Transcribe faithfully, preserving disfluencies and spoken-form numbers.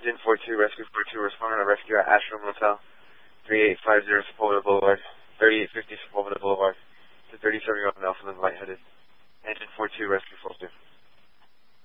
Engine four two, Rescue four two, responding to rescue at Asheville Motel, thirty-eight fifty Sepulveda Boulevard, thirty-eight fifty Sepulveda Boulevard. It's a thirty-seven-year-old male feeling lightheaded. Engine four two, Rescue